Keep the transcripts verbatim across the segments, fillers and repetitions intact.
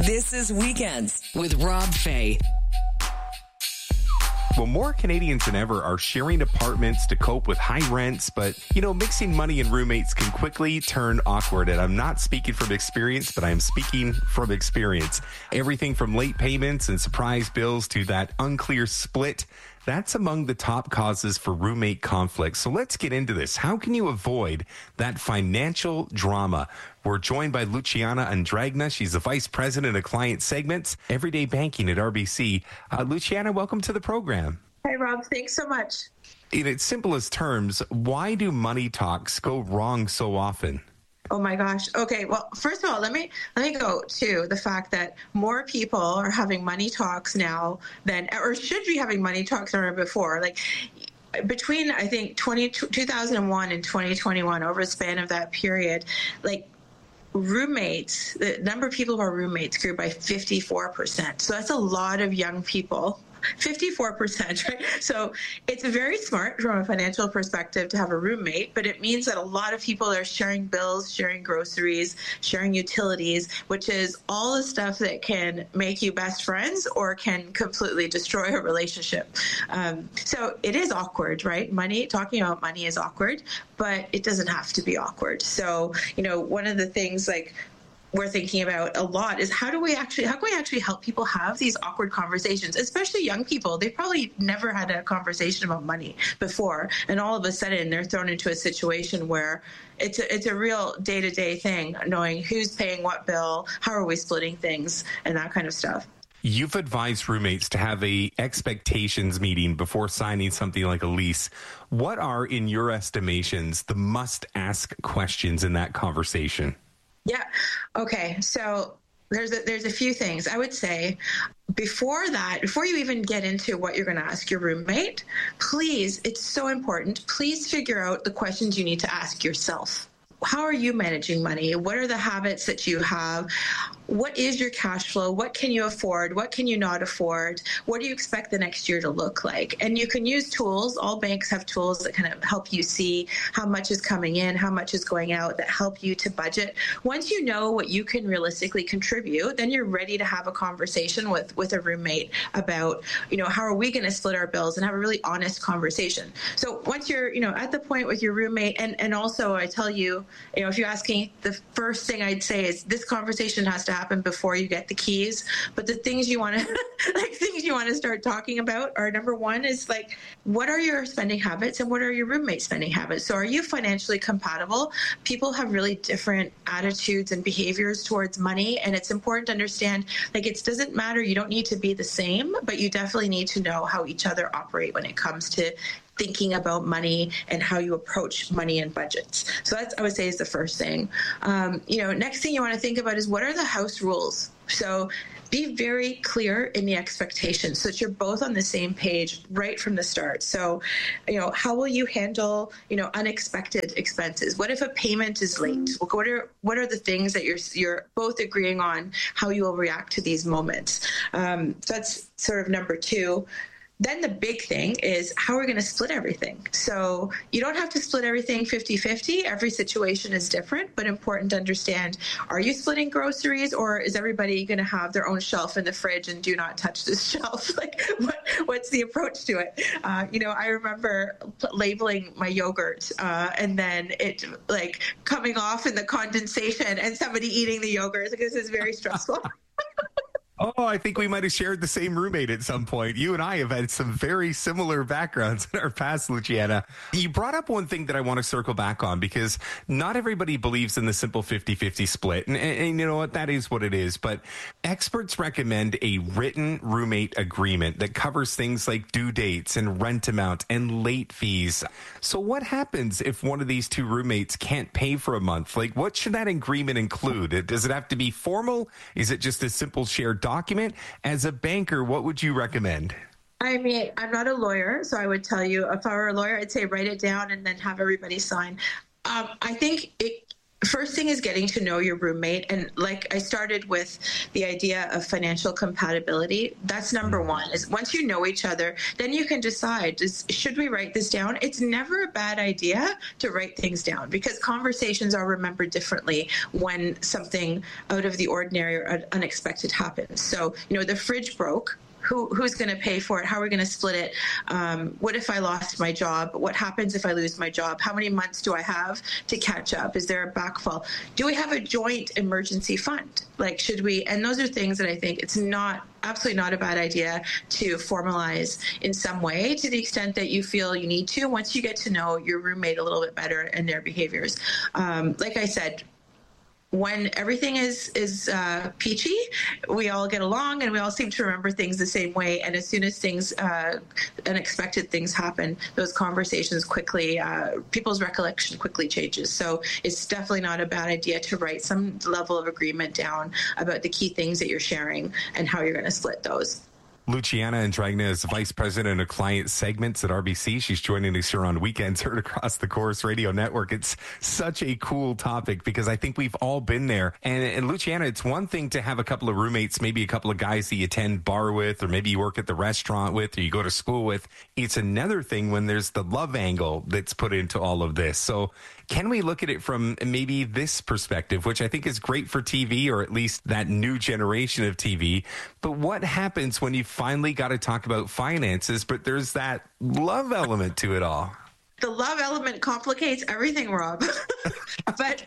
This is Weekends with Rob Fay. Well, more Canadians than ever are sharing apartments to cope with high rents, but, you know, mixing money and roommates can quickly turn awkward. And I'm not speaking from experience, but I'm speaking from experience. Everything from late payments and surprise bills to that unclear split, that's among the top causes for roommate conflict. So let's get into this. How can you avoid that financial drama? We're joined by Luciana Andragna. She's the Vice President of Client Segments, Everyday Banking at R B C. Uh, Luciana, welcome to the program. Hi, Rob. Thanks so much. In its simplest terms, why do money talks go wrong so often? Oh my gosh. Okay. Well, first of all, let me let me go to the fact that more people are having money talks now than, or should be having money talks than ever before. Like between, I think, twenty, two thousand one and twenty twenty-one, over a span of that period, like roommates, the number of people who are roommates grew by fifty-four percent. So that's a lot of young people. fifty-four percent, right? So it's very smart from a financial perspective to have a roommate, but it means that a lot of people are sharing bills, sharing groceries, sharing utilities, which is all the stuff that can make you best friends or can completely destroy a relationship. Um, so it is awkward, right? Money, talking about money is awkward, but it doesn't have to be awkward. So, you know, one of the things like we're thinking about a lot is how do we actually, how can we actually help people have these awkward conversations, especially young people? They've probably never had a conversation about money before. And all of a sudden they're thrown into a situation where it's a, it's a real day-to-day thing, knowing who's paying what bill, how are we splitting things, and that kind of stuff. You've advised roommates to have a expectations meeting before signing something like a lease. What are, in your estimations, the must-ask questions in that conversation? Yeah. Okay. So there's a, there's a few things I would say before that, before you even get into what you're going to ask your roommate, please, it's so important. Please figure out the questions you need to ask yourself. How are you managing money? What are the habits that you have? What is your cash flow? What can you afford? What can you not afford? What do you expect the next year to look like? And you can use tools. All banks have tools that kind of help you see how much is coming in, how much is going out, that help you to budget. Once you know what you can realistically contribute, then you're ready to have a conversation with, with a roommate about, you know, how are we going to split our bills, and have a really honest conversation. So once you're, you know, at the point with your roommate, and, and also I tell you, you know, if you're asking, the first thing I'd say is this conversation has to happen before you get the keys. But the things you want to, like things you want to start talking about are, number one is like, what are your spending habits and what are your roommate's spending habits? So are you financially compatible? People have really different attitudes and behaviors towards money. And it's important to understand, like, it doesn't matter. You don't need to be the same, but you definitely need to know how each other operate when it comes to thinking about money and how you approach money and budgets. So that's, I would say, is the first thing. Um, you know, next thing you want to think about is what are the house rules? So be very clear in the expectations so that you're both on the same page right from the start. So, you know, how will you handle, you know, unexpected expenses? What if a payment is late? What are what are the things that you're you're both agreeing on how you will react to these moments? Um, so that's sort of number two. Then the big thing is how we're going to split everything. So you don't have to split everything fifty-fifty. Every situation is different, but important to understand, are you splitting groceries, or is everybody going to have their own shelf in the fridge and do not touch this shelf? Like, what, what's the approach to it? Uh, you know, I remember labeling my yogurt uh, and then it like coming off in the condensation and somebody eating the yogurt. Like, this is very stressful. Oh, I think we might have shared the same roommate at some point. You and I have had some very similar backgrounds in our past, Luciana. You brought up one thing that I want to circle back on, because not everybody believes in the simple fifty-fifty split. And, and, and you know what? That is what it is. But experts recommend a written roommate agreement that covers things like due dates and rent amount and late fees. So what happens if one of these two roommates can't pay for a month? Like, what should that agreement include? Does it have to be formal? Is it just a simple shared document? As a banker, what would you recommend? I mean, I'm not a lawyer, so I would tell you, if I were a lawyer, I'd say write it down and then have everybody sign. Um, I think it first thing is getting to know your roommate. And like I started with the idea of financial compatibility. That's number one, is once you know each other, then you can decide, is, should we write this down? It's never a bad idea to write things down, because conversations are remembered differently when something out of the ordinary or unexpected happens. So, you know, the fridge broke. Who, who's going to pay for it? How are we going to split it? Um, what if I lost my job? What happens if I lose my job? How many months do I have to catch up? Is there a backfall? Do we have a joint emergency fund? Like, should we? And those are things that I think it's not, absolutely not a bad idea to formalize in some way, to the extent that you feel you need to, once you get to know your roommate a little bit better and their behaviors. Um, like I said, when everything is is uh, peachy, we all get along and we all seem to remember things the same way. And as soon as things, uh, unexpected things happen, those conversations quickly, uh, people's recollection quickly changes. So it's definitely not a bad idea to write some level of agreement down about the key things that you're sharing and how you're going to split those. Luciana Andregna is Vice President of Client Segments at R B C. She's joining us here on Weekends, heard across the Corus Radio Network. It's such a cool topic because I think we've all been there. And, and Luciana, it's one thing to have a couple of roommates, maybe a couple of guys that you attend bar with, or maybe you work at the restaurant with, or you go to school with. It's another thing when there's the love angle that's put into all of this. So can we look at it from maybe this perspective, which I think is great for T V, or at least that new generation of T V? But what happens when you finally got to talk about finances, but there's that love element to it all? The love element complicates everything, Rob. but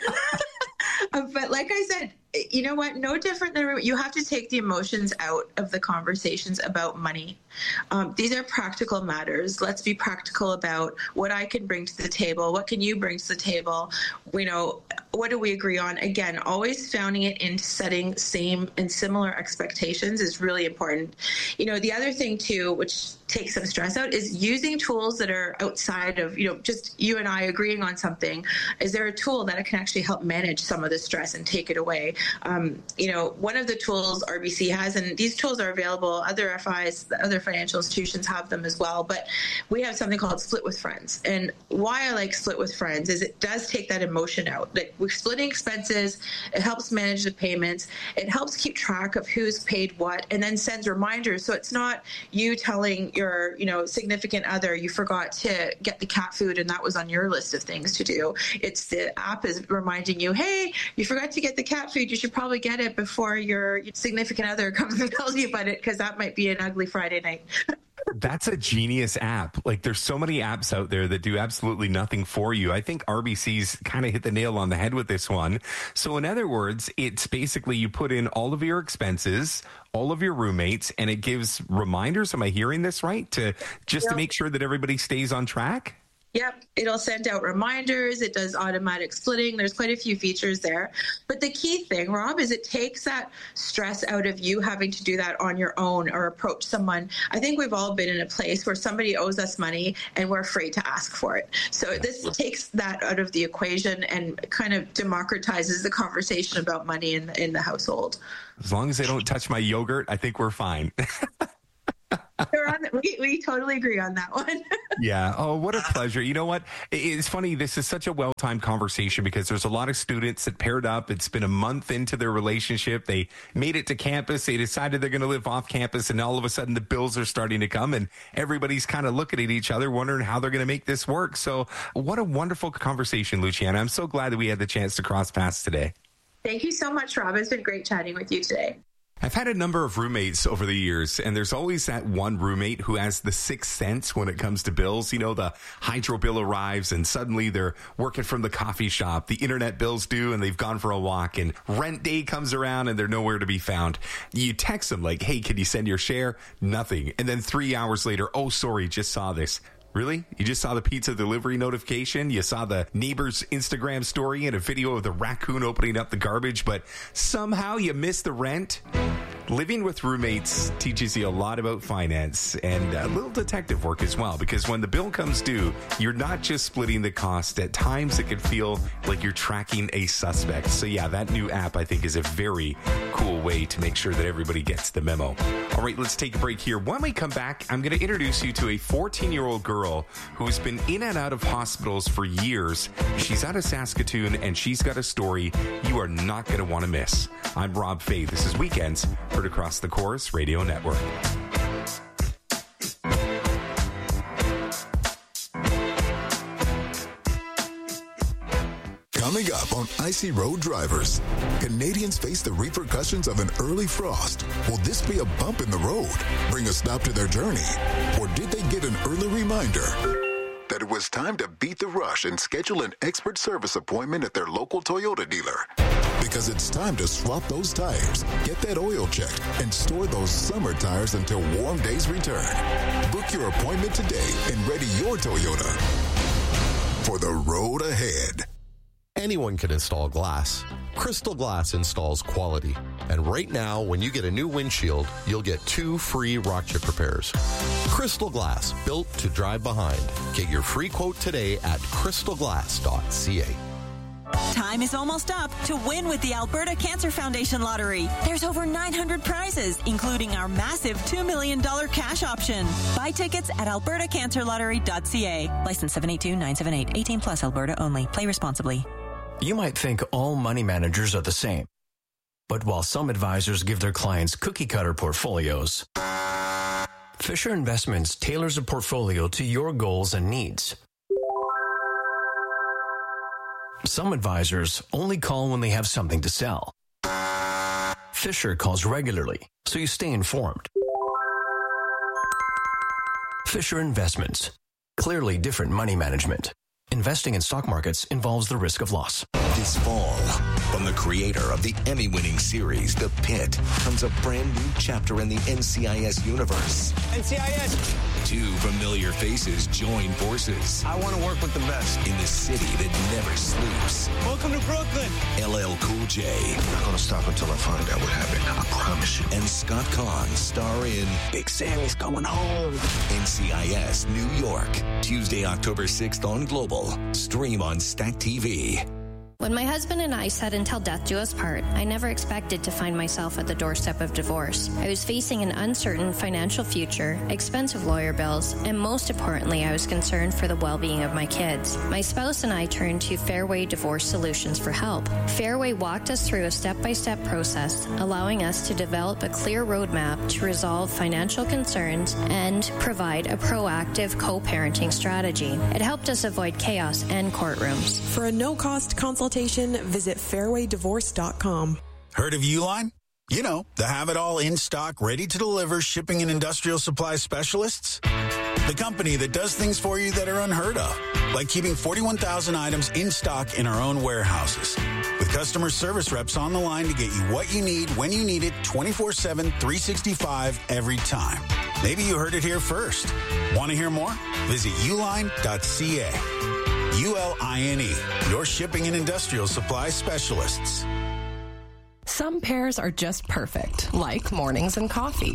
but like I said, you know what? No different than you have to take the emotions out of the conversations about money. Um, these are practical matters. Let's be practical about what I can bring to the table. What can you bring to the table? You know, what do we agree on? Again, always founding it into setting same and similar expectations is really important. You know, the other thing too, which takes some stress out, is using tools that are outside of, you know, just you and I agreeing on something. Is there a tool that can actually help manage some of the stress and take it away? Um, you know, one of the tools R B C has, and these tools are available, other F Is, other financial institutions have them as well, but we have something called Split with Friends. And why I like Split with Friends is it does take that emotion out. Like, we're splitting expenses, it helps manage the payments, it helps keep track of who's paid what, and then sends reminders. So it's not you telling your, you know, significant other you forgot to get the cat food and that was on your list of things to do. It's the app is reminding you, hey, you forgot to get the cat food. You should probably get it before your significant other comes and tells you about it, because that might be an ugly Friday night. That's a genius app. Like, there's so many apps out there that do absolutely nothing for you. I think R B C's kind of hit the nail on the head with this one. So in other words, it's basically you put in all of your expenses, all of your roommates, and it gives reminders. Am I hearing this right? To just yep. to make sure that everybody stays on track? Yep, it'll send out reminders. It does automatic splitting. There's quite a few features there. But the key thing, Rob, is it takes that stress out of you having to do that on your own or approach someone. I think we've all been in a place where somebody owes us money and we're afraid to ask for it. So this takes that out of the equation and kind of democratizes the conversation about money in, in the household. As long as they don't touch my yogurt, I think we're fine. On the, we, we totally agree on that one. Yeah. Oh, what a pleasure. You know what? It's funny. This is such a well-timed conversation because there's a lot of students that paired up. It's been a month into their relationship. They made it to campus. They decided they're going to live off campus. And all of a sudden the bills are starting to come and everybody's kind of looking at each other, wondering how they're going to make this work. So what a wonderful conversation, Luciana. I'm so glad that we had the chance to cross paths today. Thank you so much, Rob. It's been great chatting with you today. I've had a number of roommates over the years, and there's always that one roommate who has the sixth sense when it comes to bills. You know, the hydro bill arrives, and suddenly they're working from the coffee shop. The internet bill's due, and they've gone for a walk, and rent day comes around, and they're nowhere to be found. You text them like, hey, can you send your share? Nothing. And then three hours later, oh, sorry, just saw this. Really? You just saw the pizza delivery notification? You saw the neighbor's Instagram story and a video of the raccoon opening up the garbage, but somehow you missed the rent? Living with roommates teaches you a lot about finance and a little detective work as well, because when the bill comes due, you're not just splitting the cost. At times, it can feel like you're tracking a suspect. So yeah, that new app, I think, is a very cool way to make sure that everybody gets the memo. All right, let's take a break here. When we come back, I'm going to introduce you to a fourteen-year-old girl who's been in and out of hospitals for years. She's out of Saskatoon, and she's got a story you are not going to want to miss. I'm Rob Fay. This is Weekends, heard across the Chorus Radio Network. Coming up on Icy Road Drivers, Canadians face the repercussions of an early frost. Will this be a bump in the road, bring a stop to their journey? Or did they get an early reminder that it was time to beat the rush and schedule an expert service appointment at their local Toyota dealer? Because it's time to swap those tires, get that oil checked, and store those summer tires until warm days return. Book your appointment today and ready your Toyota for the road ahead. Anyone can install glass. Crystal Glass installs quality. And right now, when you get a new windshield, you'll get two free rock chip repairs. Crystal Glass, built to drive behind. Get your free quote today at crystal glass dot c a. Time is almost up to win with the Alberta Cancer Foundation Lottery. There's over nine hundred prizes, including our massive two million dollars cash option. Buy tickets at alberta cancer lottery dot c a. License seven eight two nine seven eight. eighteen plus Alberta only. Play responsibly. You might think all money managers are the same. But while some advisors give their clients cookie-cutter portfolios, Fisher Investments tailors a portfolio to your goals and needs. Some advisors only call when they have something to sell. Fisher calls regularly, so you stay informed. Fisher Investments. Clearly different money management. Investing in stock markets involves the risk of loss. This fall, from the creator of the Emmy-winning series, The Pit, comes a brand new chapter in the N C I S universe. N C I S! Two familiar faces join forces. I want to work with the best. In the city that never sleeps. Welcome to Brooklyn! L L Cool J. I'm not going to stop until I find out what happened. I promise you. And Scott Kahn star in Big Sammy's coming home. N C I S New York. Tuesday, October sixth on Global. Stream on Stack T V. When my husband and I said until death do us part, I never expected to find myself at the doorstep of divorce. I was facing an uncertain financial future, expensive lawyer bills, and most importantly, I was concerned for the well-being of my kids. My spouse and I turned to Fairway Divorce Solutions for help. Fairway walked us through a step-by-step process, allowing us to develop a clear roadmap to resolve financial concerns and provide a proactive co-parenting strategy. It helped us avoid chaos and courtrooms. For a no-cost consultation, visit fairway divorce dot com. Heard of Uline? You know, the have-it-all in-stock, ready-to-deliver shipping and industrial supply specialists. The company that does things for you that are unheard of, like keeping forty-one thousand items in stock in our own warehouses. With customer service reps on the line to get you what you need, when you need it, twenty-four seven, three sixty-five, every time. Maybe you heard it here first. Want to hear more? Visit uline dot c a. U L I N E, your shipping and industrial supply specialists. Some pairs are just perfect, like mornings and coffee.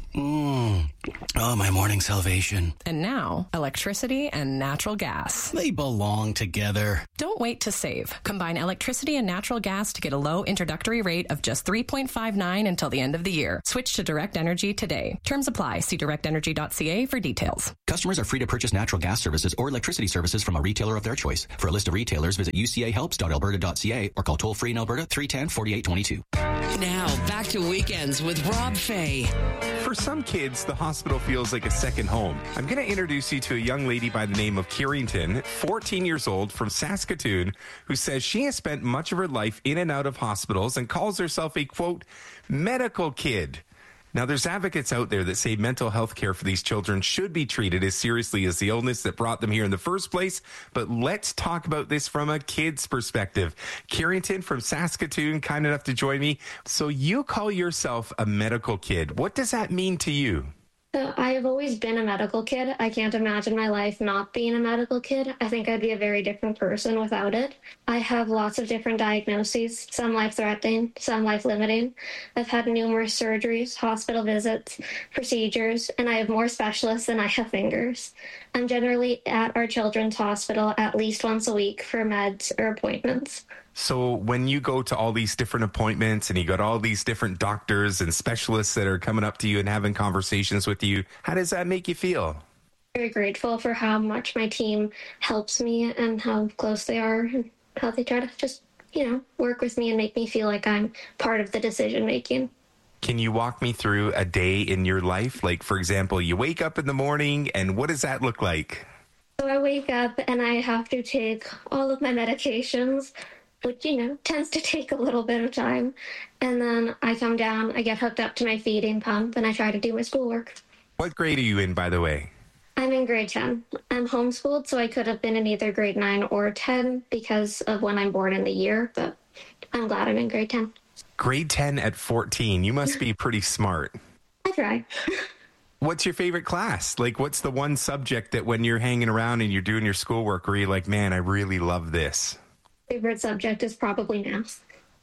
Mmm. Oh, my morning salvation. And now, electricity and natural gas. They belong together. Don't wait to save. Combine electricity and natural gas to get a low introductory rate of just three point five nine until the end of the year. Switch to Direct Energy today. Terms apply. See direct energy dot c a for details. Customers are free to purchase natural gas services or electricity services from a retailer of their choice. For a list of retailers, visit u c a helps dot alberta dot c a or call toll-free in Alberta three one zero, four eight two two. Now, back to Weekends with Rob Fay. For some kids, the hospital feels like a second home. I'm going to introduce you to a young lady by the name of Carrington, fourteen years old, from Saskatoon, who says she has spent much of her life in and out of hospitals and calls herself a, quote, medical kid. Now, there's advocates out there that say mental health care for these children should be treated as seriously as the illness that brought them here in the first place. But let's talk about this from a kid's perspective. Carrington from Saskatoon, kind enough to join me. So you call yourself a medical kid. What does that mean to you? So I have always been a medical kid. I can't imagine my life not being a medical kid. I think I'd be a very different person without it. I have lots of different diagnoses, some life-threatening, some life-limiting. I've had numerous surgeries, hospital visits, procedures, and I have more specialists than I have fingers. I'm generally at our children's hospital at least once a week for meds or appointments. So when you go to all these different appointments and you got all these different doctors and specialists that are coming up to you and having conversations with you, how does that make you feel? Very grateful for how much my team helps me and how close they are and how they try to just, you know, work with me and make me feel like I'm part of the decision making. Can you walk me through a day in your life? Like, for example, you wake up in the morning and what does that look like? So I wake up and I have to take all of my medications, which, you know, tends to take a little bit of time. And then I come down, I get hooked up to my feeding pump, and I try to do my schoolwork. What grade are you in, by the way? I'm in grade ten. I'm homeschooled, so I could have been in either grade nine or ten because of when I'm born in the year, but I'm glad I'm in grade ten. Grade ten at fourteen. You must be pretty smart. I try. What's your favorite class? Like, what's the one subject that when you're hanging around and you're doing your schoolwork where you're like, man, I really love this? Favorite subject is probably math.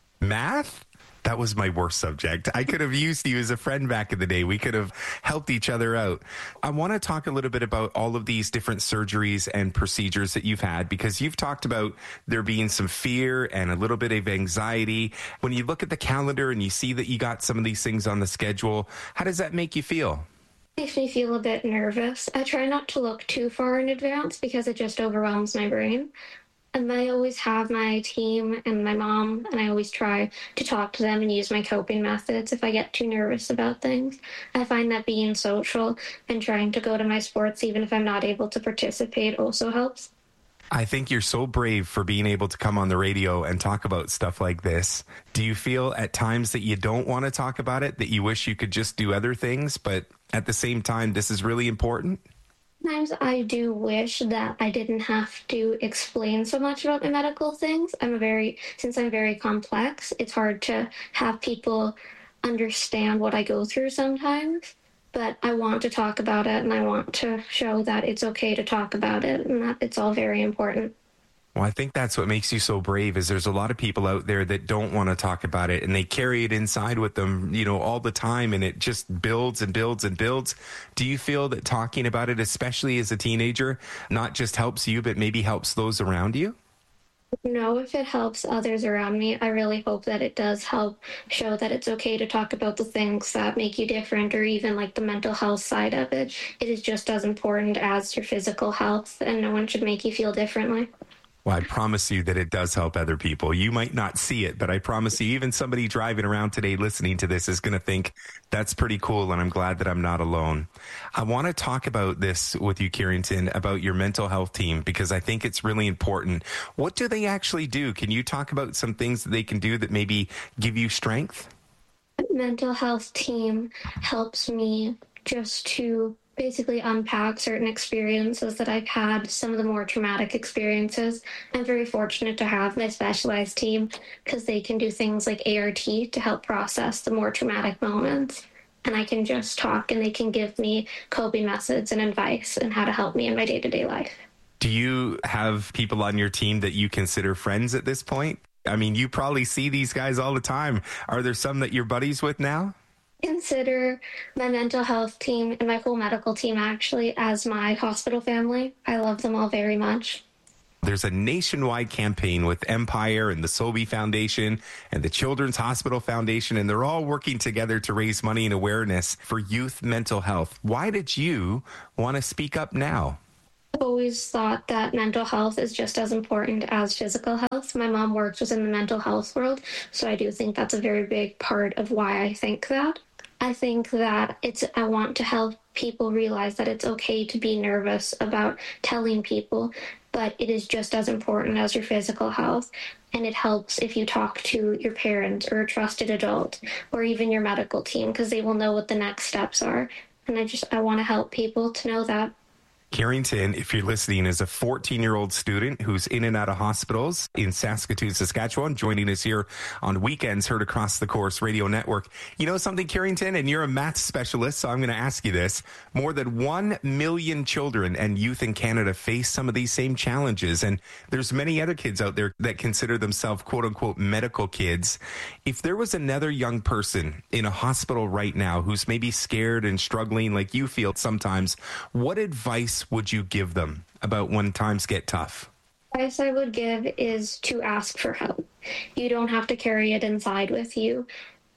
Math? That was my worst subject. I could have used you as a friend back in the day. We could have helped each other out. I want to talk a little bit about all of these different surgeries and procedures that you've had, because you've talked about there being some fear and a little bit of anxiety. When you look at the calendar and you see that you got some of these things on the schedule, how does that make you feel? Makes me feel a bit nervous. I try not to look too far in advance because it just overwhelms my brain. And I always have my team and my mom, and I always try to talk to them and use my coping methods if I get too nervous about things. I find that being social and trying to go to my sports, even if I'm not able to participate, also helps. I think you're so brave for being able to come on the radio and talk about stuff like this. Do you feel at times that you don't want to talk about it, that you wish you could just do other things, but at the same time, this is really important? Sometimes I do wish that I didn't have to explain so much about my medical things. I'm a very, since I'm very complex, it's hard to have people understand what I go through sometimes. But I want to talk about it, and I want to show that it's okay to talk about it, and that it's all very important. Well, I think that's what makes you so brave, is there's a lot of people out there that don't want to talk about it, and they carry it inside with them, you know, all the time, and it just builds and builds and builds. Do you feel that talking about it, especially as a teenager, not just helps you, but maybe helps those around you? No, if it helps others around me, I really hope that it does help show that it's okay to talk about the things that make you different, or even like the mental health side of it. It is just as important as your physical health, and no one should make you feel differently. Well, I promise you that it does help other people. You might not see it, but I promise you, even somebody driving around today listening to this is going to think, that's pretty cool, and I'm glad that I'm not alone. I want to talk about this with you, Kieranton, about your mental health team, because I think it's really important. What do they actually do? Can you talk about some things that they can do that maybe give you strength? Mental health team helps me just to basically unpack certain experiences that I've had, some of the more traumatic experiences. I'm very fortunate to have my specialized team because they can do things like A R T to help process the more traumatic moments. And I can just talk, and they can give me coping methods and advice and how to help me in my day-to-day life. Do you have people on your team that you consider friends at this point? I mean, you probably see these guys all the time. Are there some that you're buddies with now? Consider my mental health team and my whole medical team actually as my hospital family. I love them all very much. There's a nationwide campaign with Empire and the Sobey Foundation and the Children's Hospital Foundation, and they're all working together to raise money and awareness for youth mental health. Why did you want to speak up now? I've always thought that mental health is just as important as physical health. My mom works within the mental health world, so I do think that's a very big part of why I think that. I think that it's, I want to help people realize that it's okay to be nervous about telling people, but it is just as important as your physical health. And it helps if you talk to your parents or a trusted adult or even your medical team, because they will know what the next steps are. And I just, I want to help people to know that. Carrington, if you're listening, is a fourteen-year-old student who's in and out of hospitals in Saskatoon, Saskatchewan, joining us here on Weekends, heard across the Chorus Radio Network. You know something, Carrington, and you're a math specialist, so I'm going to ask you this. More than one million children and youth in Canada face some of these same challenges, and there's many other kids out there that consider themselves quote-unquote medical kids. If there was another young person in a hospital right now who's maybe scared and struggling like you feel sometimes, what advice would you give them about when times get tough? Advice I would give is to ask for help. You don't have to carry it inside with you.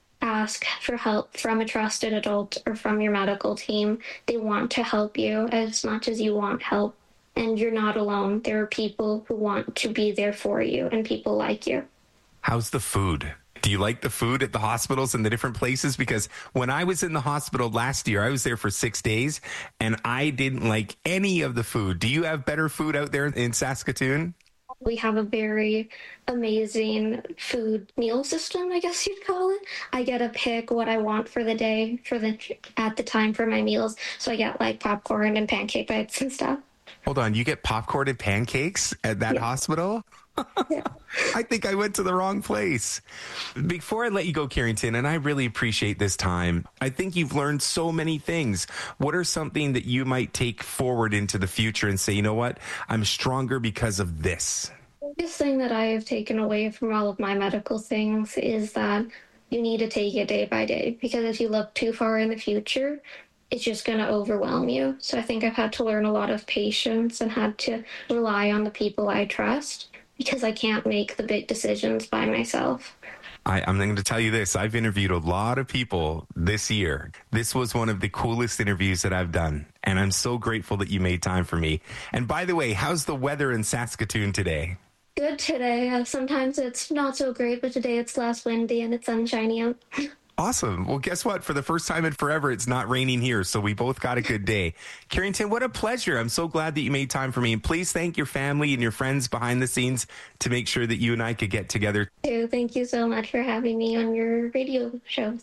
Ask for help from a trusted adult or from your medical team. They want to help you as much as you want help. And you're not alone. There are people who want to be there for you and people like you. How's the food? Do you like the food at the hospitals and the different places? Because when I was in the hospital last year, I was there for six days and I didn't like any of the food. Do you have better food out there in Saskatoon? We have a very amazing food meal system, I guess you'd call it. I get to pick what I want for the day, for the at the time for my meals. So I get like popcorn and pancake bites and stuff. Hold on, you get popcorn and pancakes at that yeah. hospital? Yeah. I think I went to the wrong place. Before I let you go, Carrington, and I really appreciate this time, I think you've learned so many things. What are something that you might take forward into the future and say, you know what, I'm stronger because of this? The biggest thing that I have taken away from all of my medical things is that you need to take it day by day, because if you look too far in the future, it's just going to overwhelm you. So I think I've had to learn a lot of patience and had to rely on the people I trust, because I can't make the big decisions by myself. I, I'm going to tell you this. I've interviewed a lot of people this year. This was one of the coolest interviews that I've done, and I'm so grateful that you made time for me. And by the way, how's the weather in Saskatoon today? Good today. Uh, sometimes it's not so great, but today it's less windy and it's sunshiny out. Awesome. Well, guess what? For the first time in forever, it's not raining here, so we both got a good day. Carrington, what a pleasure. I'm so glad that you made time for me. And please thank your family and your friends behind the scenes to make sure that you and I could get together. Thank you so much for having me on your radio show.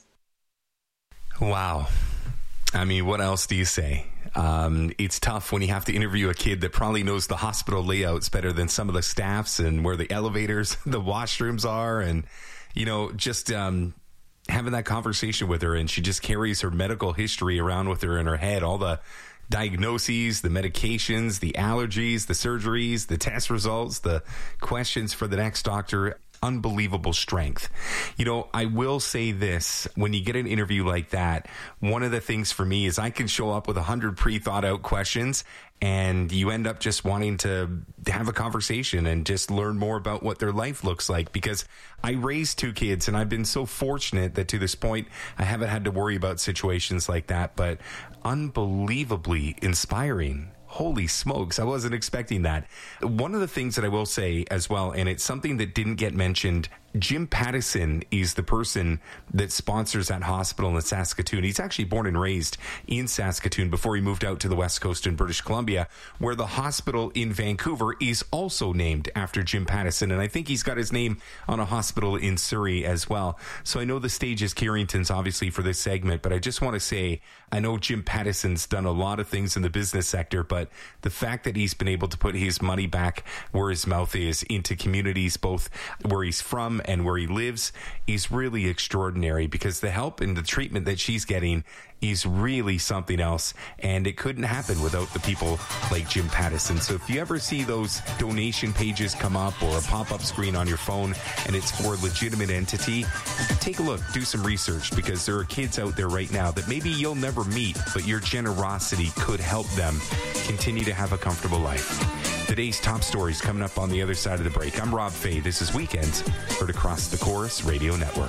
Wow. I mean, what else do you say? Um, it's tough when you have to interview a kid that probably knows the hospital layouts better than some of the staffs and where the elevators, the washrooms are, and, you know, just... Um, having that conversation with her, and she just carries her medical history around with her in her head, all the diagnoses, the medications, the allergies, the surgeries, the test results, the questions for the next doctor. Unbelievable strength. You know, I will say this, when you get an interview like that, one of the things for me is I can show up with a hundred pre-thought out questions, and you end up just wanting to have a conversation and just learn more about what their life looks like, because I raised two kids and I've been so fortunate that to this point I haven't had to worry about situations like that, but unbelievably inspiring. Holy smokes, I wasn't expecting that. One of the things that I will say as well, and it's something that didn't get mentioned, Jim Pattison is the person that sponsors that hospital in Saskatoon. He's actually born and raised in Saskatoon before he moved out to the West Coast in British Columbia, where the hospital in Vancouver is also named after Jim Pattison. And I think he's got his name on a hospital in Surrey as well. So I know the stage is Carrington's, obviously, for this segment, but I just want to say, I know Jim Pattison's done a lot of things in the business sector, but the fact that he's been able to put his money back where his mouth is into communities, both where he's from and where he lives, is really extraordinary, because the help and the treatment that she's getting is really something else, and it couldn't happen without the people like Jim Pattison. So if you ever see those donation pages come up or a pop-up screen on your phone and it's for a legitimate entity, take a look, do some research, because there are kids out there right now that maybe you'll never meet, but your generosity could help them continue to have a comfortable life. Today's top stories coming up on the other side of the break. I'm Rob Fay. This is Weekends, heard across the Chorus Radio Network.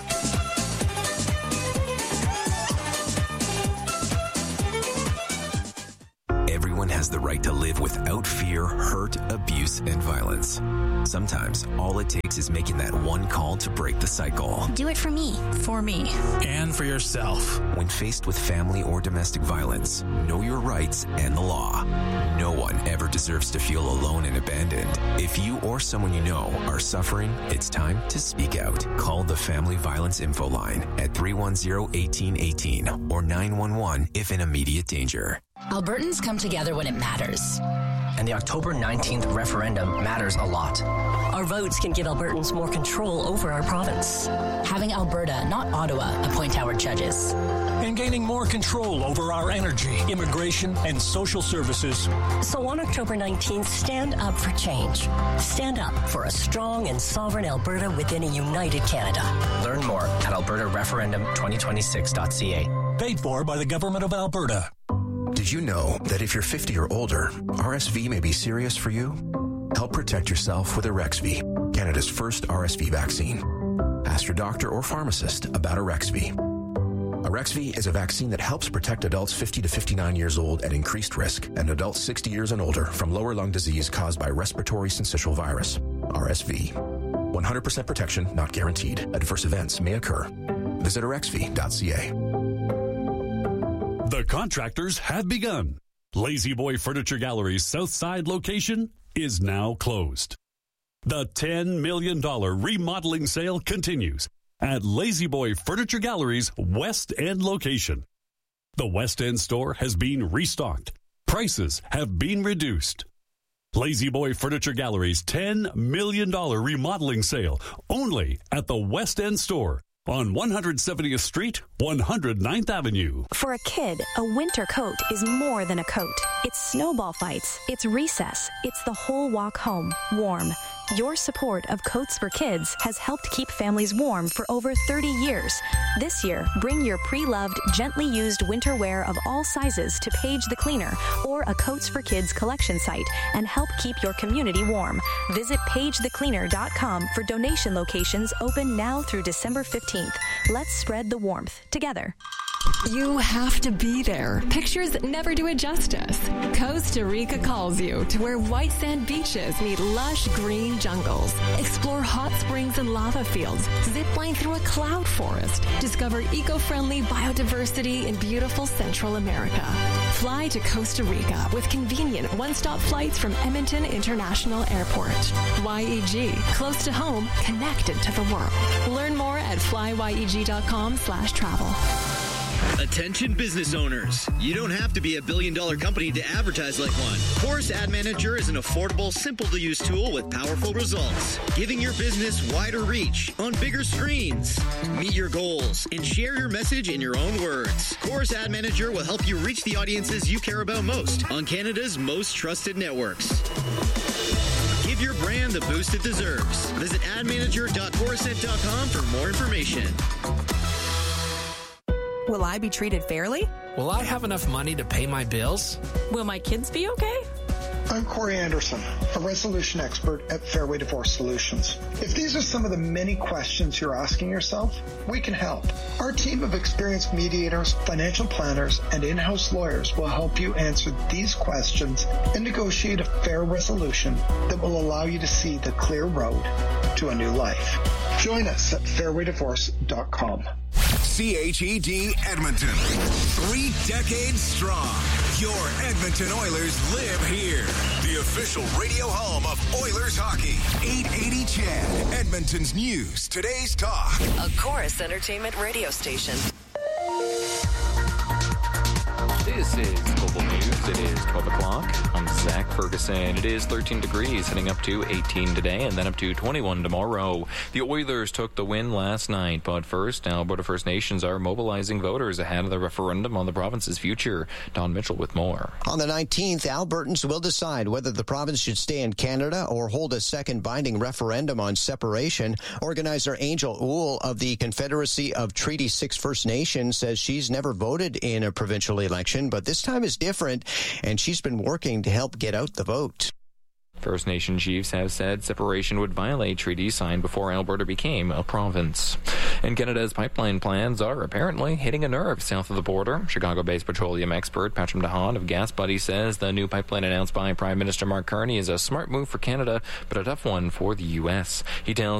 Everyone has the right to live without fear, hurt, abuse, and violence. Sometimes all it takes is making that one call to break the cycle. Do it for me. For me. And for yourself. When faced with family or domestic violence, know your rights and the law. No one ever deserves to feel alone and abandoned. If you or someone you know are suffering, it's time to speak out. Call the Family Violence Info Line at three one zero, one eight one eight or nine one one if in immediate danger. Albertans come together when it matters. And the October nineteenth referendum matters a lot. Our votes can give Albertans more control over our province. Having Alberta, not Ottawa, appoint our judges. And gaining more control over our energy, immigration, and social services. So on October nineteenth, stand up for change. Stand up for a strong and sovereign Alberta within a united Canada. Learn more at alberta referendum twenty twenty-six dot c a. Paid for by the Government of Alberta. Did you know that if you're fifty or older, R S V may be serious for you? Help protect yourself with Arexvy, Canada's first R S V vaccine. Ask your doctor or pharmacist about Arexvy. Arexvy is a vaccine that helps protect adults fifty to fifty-nine years old at increased risk and adults sixty years and older from lower lung disease caused by respiratory syncytial virus, R S V. one hundred percent protection not guaranteed. Adverse events may occur. Visit arexvy dot c a. The contractors have begun. Lazy Boy Furniture Gallery's South Side location is now closed. The ten million dollars remodeling sale continues at Lazy Boy Furniture Gallery's West End location. The West End store has been restocked. Prices have been reduced. Lazy Boy Furniture Gallery's ten million dollars remodeling sale only at the West End store on one hundred seventieth Street, one hundred ninth Avenue. For a kid, a winter coat is more than a coat. It's snowball fights, it's recess, it's the whole walk home, warm. Your support of Coats for Kids has helped keep families warm for over thirty years. This year, bring your pre-loved, gently used winter wear of all sizes to Paige the Cleaner or a Coats for Kids collection site and help keep your community warm. Visit page the cleaner dot com for donation locations open now through December fifteenth. Let's spread the warmth together. You have to be there. Pictures never do it justice. Costa Rica calls you to where white sand beaches meet lush green jungles. Explore hot springs and lava fields. Zip line through a cloud forest. Discover eco-friendly biodiversity in beautiful Central America. Fly to Costa Rica with convenient one-stop flights from Edmonton International Airport. Y E G, close to home, connected to the world. Learn more at fly y e g dot com slash travel. Attention business owners. You don't have to be a billion dollar company to advertise like one. Chorus Ad Manager is an affordable, simple to use tool with powerful results, giving your business wider reach on bigger screens. Meet your goals and share your message in your own words. Chorus Ad Manager will help you reach the audiences you care about most on Canada's most trusted networks. Give your brand the boost it deserves. Visit ad manager dot chorusnet dot com for more information. Will I be treated fairly? Will I have enough money to pay my bills? Will my kids be okay? I'm Corey Anderson, a resolution expert at Fairway Divorce Solutions. If these are some of the many questions you're asking yourself, we can help. Our team of experienced mediators, financial planners, and in-house lawyers will help you answer these questions and negotiate a fair resolution that will allow you to see the clear road to a new life. Join us at fairway divorce dot com. C H E D Edmonton. Three decades strong. Your Edmonton Oilers live here. The official radio home of Oilers hockey. eight eighty C H E D. Edmonton's news. Today's talk. A Chorus Entertainment radio station. This is Global News. It is twelve o'clock. I'm Zach Ferguson. It is thirteen degrees, heading up to eighteen today and then up to twenty-one tomorrow. The Oilers took the win last night, but first, Alberta First Nations are mobilizing voters ahead of the referendum on the province's future. Don Mitchell with more. On the nineteenth, Albertans will decide whether the province should stay in Canada or hold a second binding referendum on separation. Organizer Angel Oul of the Confederacy of Treaty six First Nations says she's never voted in a provincial election, but this time is different, and she's been working to help get out the vote. First Nation chiefs have said separation would violate treaties signed before Alberta became a province. And Canada's pipeline plans are apparently hitting a nerve south of the border. Chicago-based petroleum expert Patram Dahan of Gas Buddy says the new pipeline announced by Prime Minister Mark Carney is a smart move for Canada, but a tough one for the U S. He tells